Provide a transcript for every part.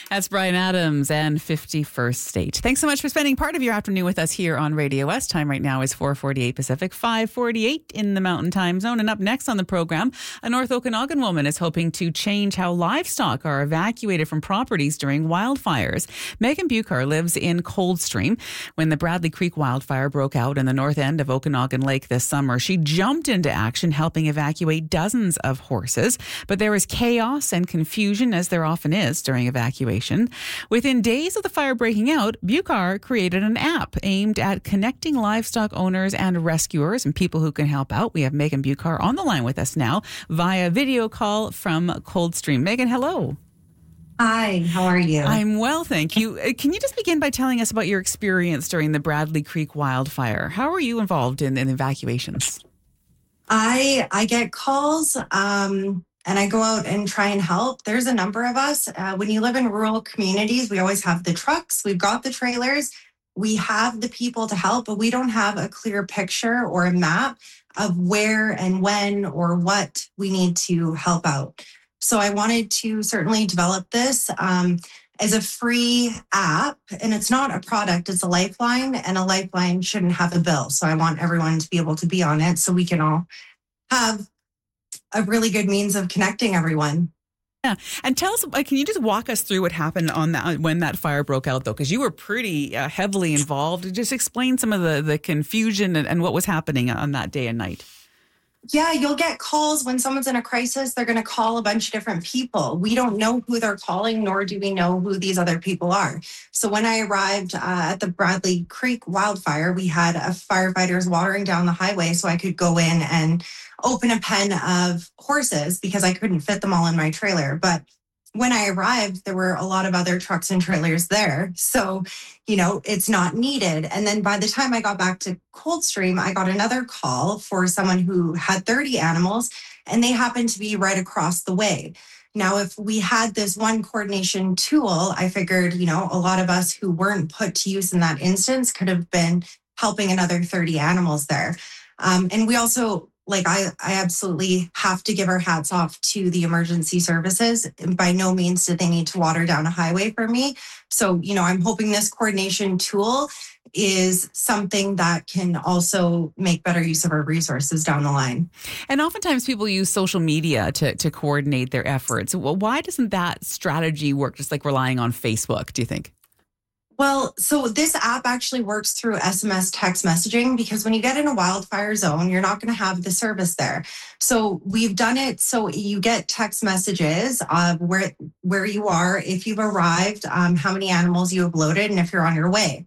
That's Brian Adams and 51st State. Thanks so much for spending part of your afternoon with us here on Radio West. Time right now is 4:48 Pacific, 5:48 in the Mountain Time Zone. And up next on the program, a North Okanagan woman is hoping to change how livestock are evacuated from properties during wildfires. Megan Bucar lives in Coldstream. When the Bradley Creek wildfire broke out in the north end of Okanagan Lake this summer, she jumped into action helping evacuate dozens of horses. But there was chaos and confusion, as there often is during evacuation. Within days of the fire breaking out, Bucar created an app aimed at connecting livestock owners and rescuers and people who can help out. We have Megan Bucar on the line with us now via video call from Coldstream. Megan, hello. Hi, how are you? I'm well, thank you. Can you just begin by telling us about your experience during the Bradley Creek wildfire? How were you involved in evacuations? I get calls and I go out and try and help. There's a number of us. When you live in rural communities, we always have the trucks, we've got the trailers, we have the people to help, but we don't have a clear picture or a map of where and when or what we need to help out. So I wanted to certainly develop this as a free app, and it's not a product, it's a lifeline, and a lifeline shouldn't have a bill. So I want everyone to be able to be on it so we can all have a really good means of connecting everyone. Yeah. And tell us, can you just walk us through what happened on that when that fire broke out, though? Because you were pretty heavily involved. Just explain some of the confusion and what was happening on that day and night. Yeah, you'll get calls when someone's in a crisis. They're going to call a bunch of different people. We don't know who they're calling, nor do we know who these other people are. So when I arrived at the Bradley Creek wildfire, we had firefighters watering down the highway so I could go in and open a pen of horses because I couldn't fit them all in my trailer. But when I arrived, there were a lot of other trucks and trailers there. So, it's not needed. And then by the time I got back to Coldstream, I got another call for someone who had 30 animals, and they happened to be right across the way. Now, if we had this one coordination tool, I figured, a lot of us who weren't put to use in that instance could have been helping another 30 animals there. And we also, I absolutely have to give our hats off to the emergency services. By no means did they need to water down a highway for me. So, I'm hoping this coordination tool is something that can also make better use of our resources down the line. And oftentimes people use social media to coordinate their efforts. Well, why doesn't that strategy work, just like relying on Facebook, do you think? Well, so this app actually works through SMS text messaging because when you get in a wildfire zone, you're not going to have the service there. So we've done it so you get text messages of where you are, if you've arrived, how many animals you have loaded, and if you're on your way.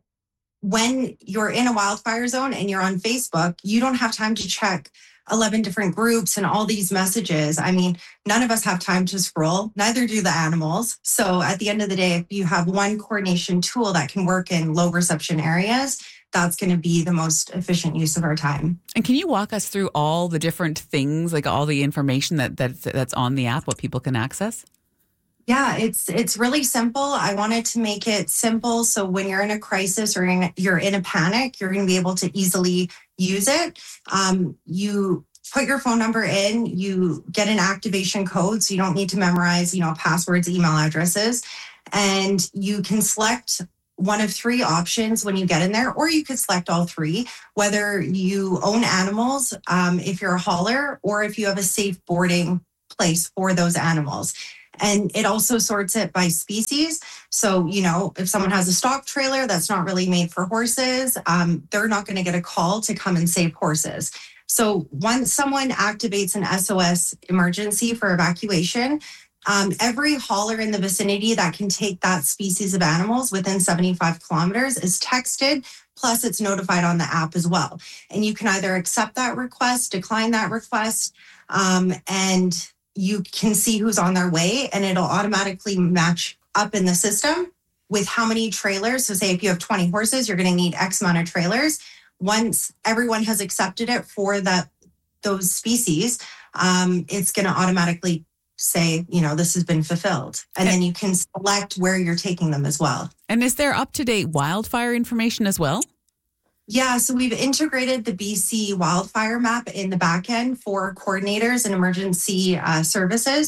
When you're in a wildfire zone and you're on Facebook, you don't have time to check 11 different groups and all these messages. I mean, none of us have time to scroll, neither do the animals. So at the end of the day, if you have one coordination tool that can work in low reception areas, that's going to be the most efficient use of our time. And can you walk us through all the different things, like all the information that's on the app, what people can access? Yeah, it's really simple. I wanted to make it simple so when you're in a crisis or you're in a panic, you're going to be able to easily use it. You put your phone number in, you get an activation code, so you don't need to memorize, passwords, email addresses, and you can select one of three options when you get in there, or you could select all three, whether you own animals, if you're a hauler, or if you have a safe boarding place for those animals. And it also sorts it by species. So, if someone has a stock trailer that's not really made for horses, they're not going to get a call to come and save horses. So once someone activates an SOS emergency for evacuation, every hauler in the vicinity that can take that species of animals within 75 kilometers is texted, plus it's notified on the app as well. And you can either accept that request, decline that request, and you can see who's on their way, and it'll automatically match up in the system with how many trailers. So say if you have 20 horses, you're going to need X amount of trailers. Once everyone has accepted it for those species, it's going to automatically say, this has been fulfilled. And then you can select where you're taking them as well. And is there up-to-date wildfire information as well? Yeah, so we've integrated the BC wildfire map in the back end for coordinators and emergency services.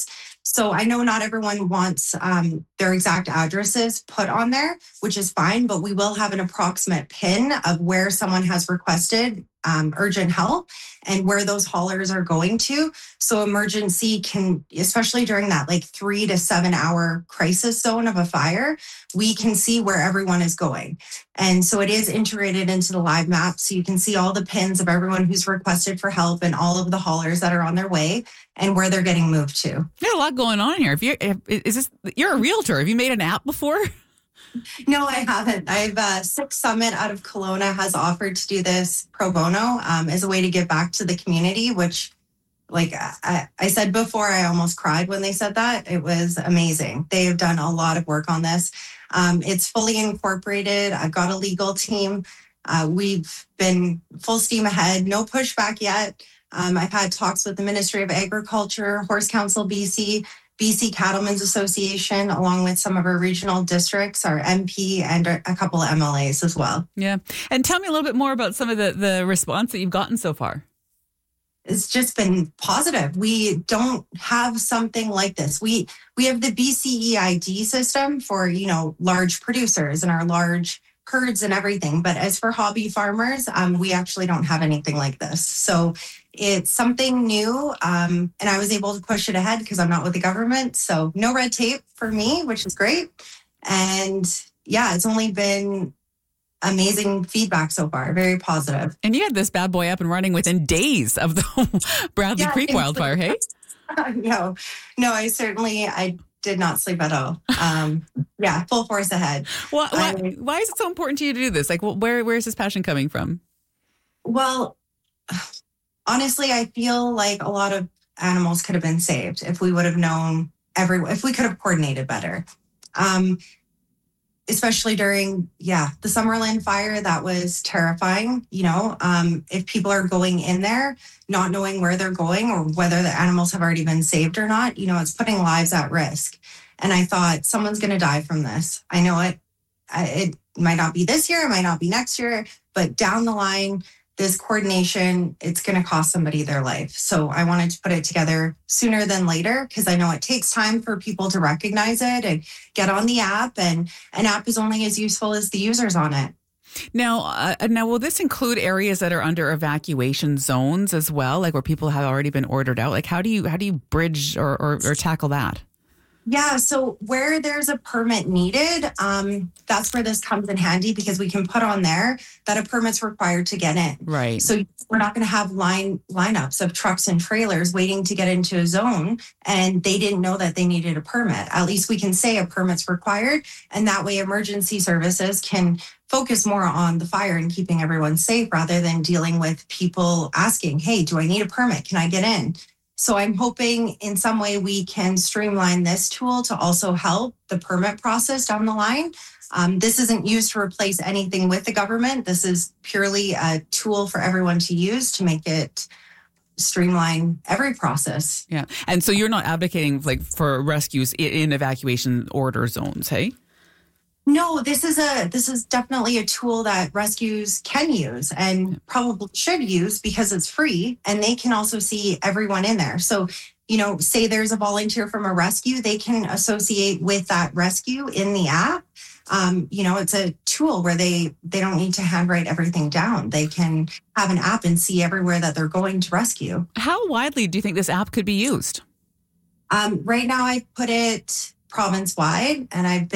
So I know not everyone wants their exact addresses put on there, which is fine, but we will have an approximate pin of where someone has requested urgent help and where those haulers are going to. So emergency can, especially during that like 3 to 7 hour crisis zone of a fire, we can see where everyone is going. And so it is integrated into the live map. So you can see all the pins of everyone who's requested for help and all of the haulers that are on their way and where they're getting moved to. There's a lot going on here. You're a realtor. Have you made an app before? No, I haven't. I've Six Summit out of Kelowna has offered to do this pro bono as a way to give back to the community, which, like I said before, I almost cried when they said that. It was amazing. They have done a lot of work on this. It's fully incorporated. I've got a legal team. We've been full steam ahead. No pushback yet. I've had talks with the Ministry of Agriculture, Horse Council BC, BC Cattlemen's Association, along with some of our regional districts, our MP, and a couple of MLAs as well. Yeah. And tell me a little bit more about some of the response that you've gotten so far. It's just been positive. We don't have something like this. We have the BCEID system for, large producers and our large herds and everything. But as for hobby farmers, we actually don't have anything like this. So it's something new. And I was able to push it ahead because I'm not with the government. So no red tape for me, which is great. And yeah, it's only been amazing feedback so far. Very positive. And you had this bad boy up and running within days of the Bradley Creek wildfire, hey? No, I did not sleep at all. Full force ahead. Well, why is it so important to you to do this? Like, where is this passion coming from? Well, honestly, I feel like a lot of animals could have been saved if we would have known if we could have coordinated better. Especially during, the Summerlin fire, that was terrifying. If people are going in there, not knowing where they're going or whether the animals have already been saved or not, it's putting lives at risk. And I thought someone's going to die from this. I know it might not be this year, it might not be next year, but down the line, this coordination, it's going to cost somebody their life. So I wanted to put it together sooner than later because I know it takes time for people to recognize it and get on the app. And an app is only as useful as the users on it. Now, will this include areas that are under evacuation zones as well, like where people have already been ordered out? Like, how do you bridge or tackle that? Yeah, so where there's a permit needed, that's where this comes in handy because we can put on there that a permit's required to get in. Right. So we're not going to have lineups of trucks and trailers waiting to get into a zone and they didn't know that they needed a permit. At least we can say a permit's required, and that way emergency services can focus more on the fire and keeping everyone safe rather than dealing with people asking, hey, do I need a permit? Can I get in? So I'm hoping in some way we can streamline this tool to also help the permit process down the line. This isn't used to replace anything with the government. This is purely a tool for everyone to use to make it streamline every process. Yeah. And so you're not advocating for rescues in evacuation order zones, hey? No, this is definitely a tool that rescues can use and probably should use because it's free and they can also see everyone in there. So, say there's a volunteer from a rescue, they can associate with that rescue in the app. It's a tool where they don't need to handwrite everything down. They can have an app and see everywhere that they're going to rescue. How widely do you think this app could be used? Right now I put it province-wide and I've been